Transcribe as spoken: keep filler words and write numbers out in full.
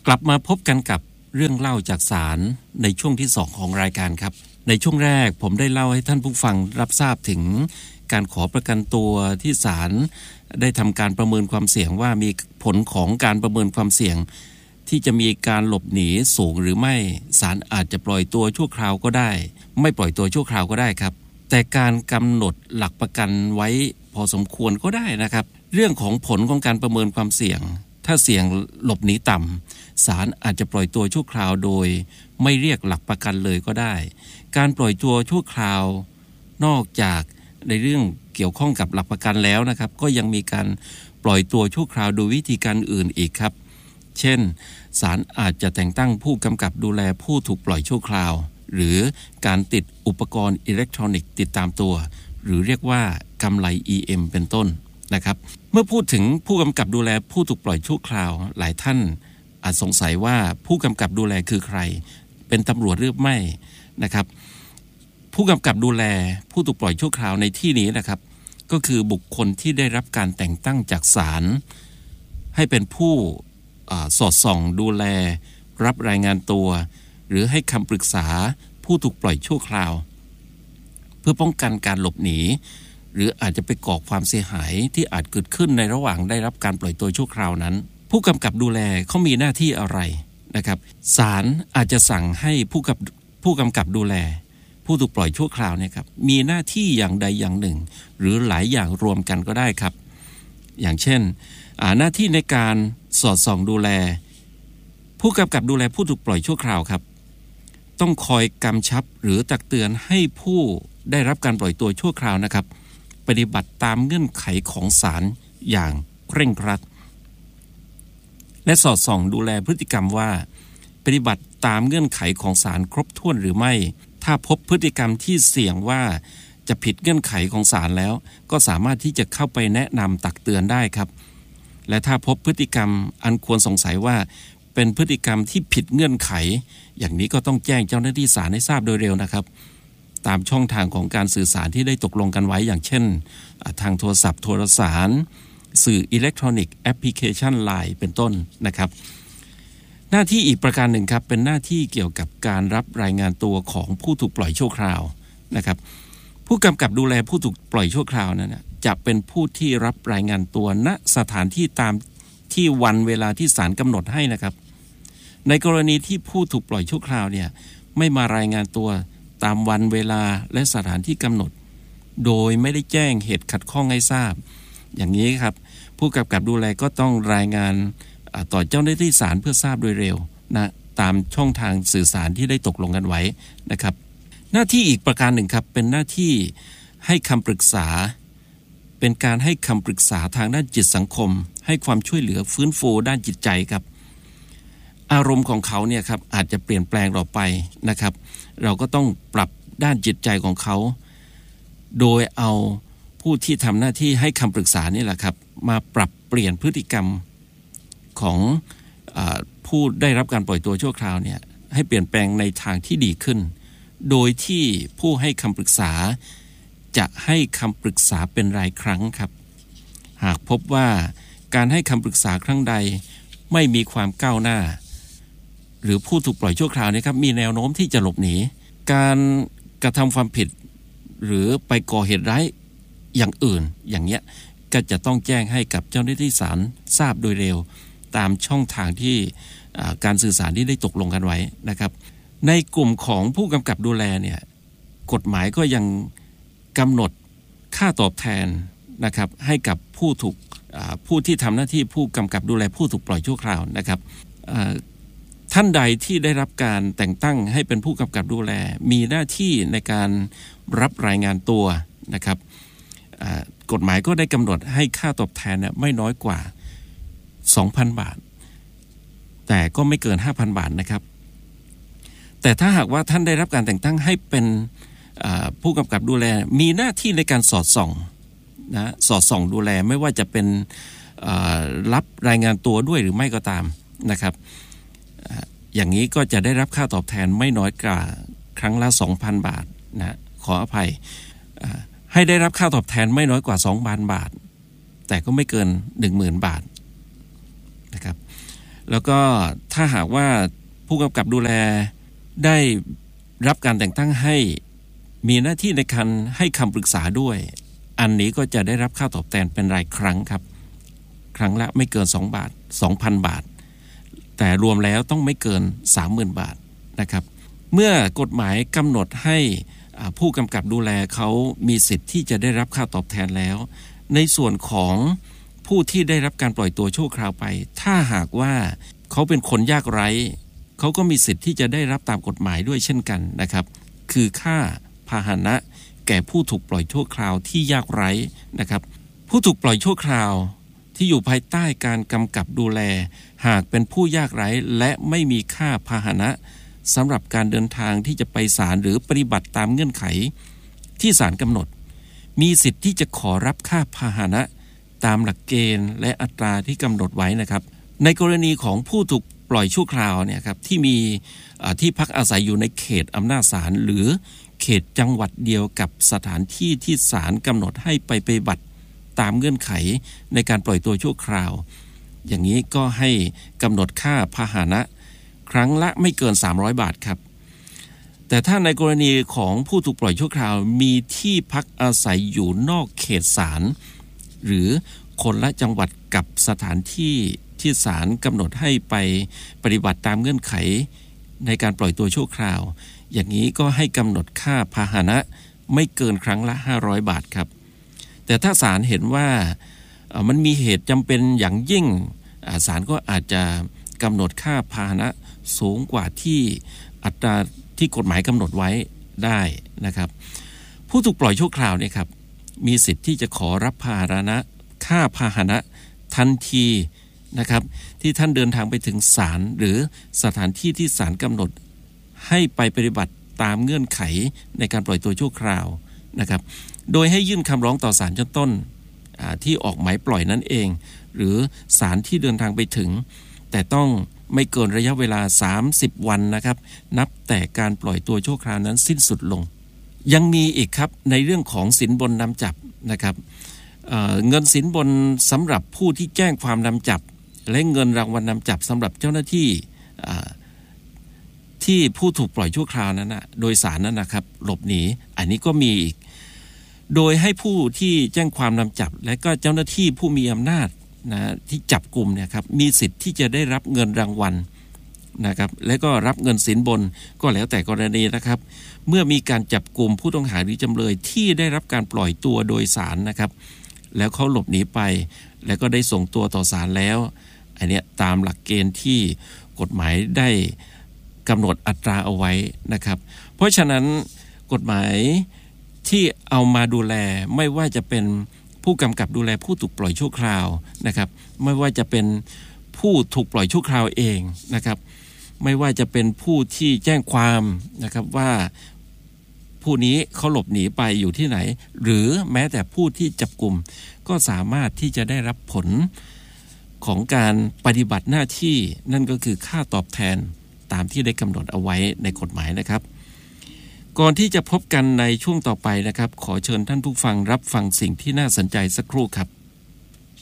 กลับมาพบกันกับเรื่องเล่าจากศาลในช่วงที่สองของรายการครับในช่วงแรกผมได้เล่าให้ท่านผู้ฟังรับทราบถึงการขอประกันตัวที่ศาลได้ทำการประเมินความเสี่ยงว่ามีผลของการประเมินความเสี่ยงที่จะมีการหลบหนีสูงหรือไม่ศาลอาจจะปล่อยตัวชั่วคราวก็ได้ไม่ปล่อยตัวชั่วคราวก็ได้ครับแต่การกำหนดหลักประกันไว้พอสมควรก็ได้นะครับเรื่องของผลของการประเมินความเสี่ยงถ้าเสี่ยงหลบหนีต่ำศาลอาจจะปล่อยตัวชั่วคราวโดยไม่เรียกหลักประกันเลยก็ได้การปล่อยตัวชั่วคราวนอกจากในเรื่องเกี่ยวข้องกับหลักประกันแล้วนะครับก็ยังมีการปล่อยตัวชั่วคราวโดยวิธีการอื่นอีกครับเช่นศาลอาจจะแต่งตั้งผู้กำกับดูแลผู้ถูกปล่อยชั่วคราวหรือการติดอุปกรณ์อิเล็กทรอนิกส์ติดตามตัวหรือเรียกว่ากำไล อี เอ็ม เป็นต้นนะครับเมื่อพูดถึงผู้กำกับดูแลผู้ถูกปล่อยชั่วคราวหลายท่านอาจสงสัยว่าผู้กำกับดูแลคือใครเป็นตำรวจหรือไม่นะครับผู้กำกับดูแลผู้ถูกปล่อยชั่วคราวในที่นี้นะครับก็คือบุคคลที่ได้รับการแต่งตั้งจากศาลให้เป็นผู้สอดส่องดูแลรับรายงานตัวหรือให้คำปรึกษาผู้ถูกปล่อยชั่วคราวเพื่อป้องกันการหลบหนีหรืออาจจะไปก่อความเสียหายที่อาจเกิดขึ้นในระหว่างได้รับการปล่อยตัวชั่วคราวนั้นผู้กำกับดูแลเขามีหน้าที่อะไรนะครับศาลอาจจะสั่งให้ผู้กับผู้กำกับดูแลผู้ถูกปล่อยชั่วคราวเนี่ยครับมีหน้าที่อย่างใดอย่างหนึ่งหรือหลายอย่างรวมกันก็ได้ครับอย่างเช่นหน้าที่ในการสอดส่องดูแลผู้กำกับดูแลผู้ถูกปล่อยชั่วคราวครับต้องคอยกำชับหรือตักเตือนให้ผู้ได้รับการปล่อยตัวชั่วคราวนะครับปฏิบัติตามเงื่อนไขของศาลอย่างเคร่งครัดและสอดส่องดูแลพฤติกรรมว่าปฏิบัติตามเงื่อนไขของศาลครบถ้วนหรือไม่ถ้าพบพฤติกรรมที่เสี่ยงว่าจะผิดเงื่อนไขของศาลแล้วก็สามารถที่จะเข้าไปแนะนำตักเตือนได้ครับและถ้าพบพฤติกรรมอันควรสงสัยว่าเป็นพฤติกรรมที่ผิดเงื่อนไขอย่างนี้ก็ต้องแจ้งเจ้าหน้าที่ศาลให้ทราบโดยเร็วนะครับตามช่องทางของการสื่อสารที่ได้ตกลงกันไว้อย่างเช่นทางโทรศัพท์โทรสารสื่ออิเล็กทรอนิกส์แอปพลิเคชัน ไลน์ เป็นต้นนะครับหน้าที่อีกประการหนึ่งครับเป็นหน้าที่เกี่ยวกับการรับรายงานตัวของผู้ถูกปล่อยชั่วคราวนะครับผู้กำกับดูแลผู้ถูกปล่อยชั่วคราวนั้นนะจะเป็นผู้ที่รับรายงานตัวณสถานที่ตามที่วันเวลาที่ศาลกำหนดให้นะครับในกรณีที่ผู้ถูกปล่อยชั่วคราวเนี่ยไม่มารายงานตัวตามวันเวลาและสถานที่กำหนดโดยไม่ได้แจ้งเหตุขัดข้องให้ทราบอย่างนี้ครับผู้กำกับดูแลก็ต้องรายงานต่อเจ้าหน้าที่ศาลเพื่อทราบโดยเร็วนะตามช่องทางสื่อสารที่ได้ตกลงกันไว้นะครับหน้าที่อีกประการหนึ่งครับเป็นหน้าที่ให้คำปรึกษาเป็นการให้คำปรึกษาทางด้านจิตสังคมให้ความช่วยเหลือฟื้นฟูด้านจิตใจครับอารมณ์ของเขาเนี่ยครับอาจจะเปลี่ยนแปลงเราไปนะครับเราก็ต้องปรับด้านจิตใจของเขาโดยเอาผู้ที่ทำหน้าที่ให้คำปรึกษานี่แหละครับมาปรับเปลี่ยนพฤติกรรมของเอ่อผู้ได้รับการปล่อยตัวชั่วคราวเนี่ยให้เปลี่ยนแปลงในทางที่ดีขึ้นโดยที่ผู้ให้คำปรึกษาจะให้คำปรึกษาเป็นรายครั้งครับหากพบว่าการให้คำปรึกษาครั้งใดไม่มีความก้าวหน้าหรือผู้ถูกปล่อยชั่วคราวนะครับมีแนวโน้มที่จะหลบหนีการกระทำความผิดหรือไปก่อเหตุร้ายอย่างอื่นอย่างเงี้ยก็จะต้องแจ้งให้กับเจ้าหน้าที่ศาลทราบโดยเร็วตามช่องทางที่การสื่อสารที่ได้ตกลงกันไว้นะครับในกลุ่มของผู้กำกับดูแลเนี่ยกฎหมายก็ยังกำหนดค่าตอบแทนนะครับให้กับผู้ถูกผู้ที่ทำหน้าที่ผู้กำกับดูแลผู้ถูกปล่อยชั่วคราวนะครับท่านใดที่ได้รับการแต่งตั้งให้เป็นผู้กำกับดูแลมีหน้าที่ในการรับรายงานตัวนะครับกฎหมายก็ได้กำหนดให้ค่าตอบแทนไม่น้อยกว่า สองพัน บาทแต่ก็ไม่เกิน ห้าพัน บาทนะครับแต่ถ้าหากว่าท่านได้รับการแต่งตั้งให้เป็นผู้กำกับดูแลมีหน้าที่ในการสอดส่องนะสอดส่องดูแลไม่ว่าจะเป็นรับรายงานตัวด้วยหรือไม่ก็ตามนะครับอย่างนี้ก็จะได้รับค่าตอบแทนไม่น้อยกว่าครั้งละ สองพัน บาทนะขออภัยให้ได้รับค่าตอบแทนไม่น้อยกว่า สองพัน บาทแต่ก็ไม่เกิน หนึ่งหมื่น บาทนะครับแล้วก็ถ้าหากว่าผู้กำกับดูแลได้รับการแต่งตั้งให้มีหน้าที่ในการให้คำปรึกษาด้วยอันนี้ก็จะได้รับค่าตอบแทนเป็นรายครั้งครับครั้งละไม่เกินสองบาท สองพัน บาทแต่รวมแล้วต้องไม่เกิน สามหมื่น บาทนะครับเมื่อกฎหมายกำหนดให้ผู้กำกับดูแลเขามีสิทธิ์ที่จะได้รับค่าตอบแทนแล้วในส่วนของผู้ที่ได้รับการปล่อยตัวชั่วคราวไปถ้าหากว่าเขาเป็นคนยากไร้เขาก็มีสิทธิ์ที่จะได้รับตามกฎหมายด้วยเช่นกันนะครับคือค่าพาหนะแก่ผู้ถูกปล่อยชั่วคราวที่ยากไร้นะครับผู้ถูกปล่อยชั่วคราวที่อยู่ภายใต้การกำกับดูแลหากเป็นผู้ยากไร้และไม่มีค่าพาหนะสำหรับการเดินทางที่จะไปศาลหรือปฏิบัติตามเงื่อนไขที่ศาลกำหนดมีสิทธิ์ที่จะขอรับค่าพาหนะตามหลักเกณฑ์และอัตราที่กำหนดไว้นะครับในกรณีของผู้ถูกปล่อยชั่วคราวเนี่ยครับที่มีที่พักอาศัยอยู่ในเขตอำนาจศาลหรือเขตจังหวัดเดียวกับสถานที่ที่ศาลกำหนดให้ไปปฏิบัติตามเงื่อนไขในการปล่อยตัวชั่วคราวอย่างนี้ก็ให้กำหนดค่าพาหนะครั้งละไม่เกินสามร้อยบาทครับแต่ถ้าในกรณีของผู้ถูกปล่อยชั่วคราวมีที่พักอาศัยอยู่นอกเขตศาลหรือคนละจังหวัดกับสถานที่ที่ศาลกำหนดให้ไปปฏิบัติตามเงื่อนไขในการปล่อยตัวชั่วคราวอย่างนี้ก็ให้กำหนดค่าพาหนะไม่เกินครั้งละห้าร้อยบาทครับแต่ถ้าศาลเห็นว่ามันมีเหตุจำเป็นอย่างยิ่งศาลก็อาจจะกำหนดค่าพาหนะสูงกว่าที่อัตราที่กฎหมายกำหนดไว้ได้นะครับผู้ถูกปล่อยชั่วคราวเนี่ยครับมีสิทธิ์ที่จะขอรับพาหนะค่าพาหนะทันทีนะครับที่ท่านเดินทางไปถึงศาลหรือสถานที่ที่ศาลกำหนดให้ไปปฏิบัติตามเงื่อนไขในการปล่อยตัวชั่วคราวนะครับโดยให้ยื่นคำร้องต่อศาลชั้นต้นที่ออกหมายปล่อยนั่นเองหรือศาลที่เดินทางไปถึงแต่ต้องไม่เกินระยะเวลาสามสิบวันนะครับนับแต่การปล่อยตัวชั่วคราวนั้นสิ้นสุดลงยังมีอีกครับในเรื่องของสินบนนำจับนะครับ เอ่อ เงินสินบนสำหรับผู้ที่แจ้งความนำจับและเงินรางวัลนำจับสำหรับเจ้าหน้าที่ที่ผู้ถูกปล่อยชั่วคราวนั้นนะโดยสารนั้นนะครับหลบหนีอันนี้ก็มีอีกโดยให้ผู้ที่แจ้งความนำจับและก็เจ้าหน้าที่ผู้มีอำนาจนะที่จับกลุ่มเนี่ยครับมีสิทธิ์ที่จะได้รับเงินรางวัลนะครับและก็รับเงินสินบนก็แล้วแต่กรณีนะครับเมื่อมีการจับกลุ่มผู้ต้องหาหรือจำเลยที่ได้รับการปล่อยตัวโดยศาลนะครับแล้วเขาหลบหนีไปแล้วก็ได้ส่งตัวต่อศาลแล้วอันเนี้ยตามหลักเกณฑ์ที่กฎหมายได้กำหนดอัตราเอาไว้นะครับเพราะฉะนั้นกฎหมายที่เอามาดูแลไม่ว่าจะเป็นผู้กำกับดูแลผู้ถูกปล่อยชั่วคราวนะครับไม่ว่าจะเป็นผู้ถูกปล่อยชั่วคราวเองนะครับไม่ว่าจะเป็นผู้ที่แจ้งความนะครับว่าผู้นี้เขาหลบหนีไปอยู่ที่ไหนหรือแม้แต่ผู้ที่จับกลุ่มก็สามารถที่จะได้รับผลของการปฏิบัติหน้าที่นั่นก็คือค่าตอบแทนตามที่ได้กำหนดเอาไว้ในกฎหมายนะครับก่อนที่จะพบกันในช่วงต่อไปนะครับขอเชิญท่านผู้ฟังรับฟังสิ่งที่น่าสนใจสักครู่ครับ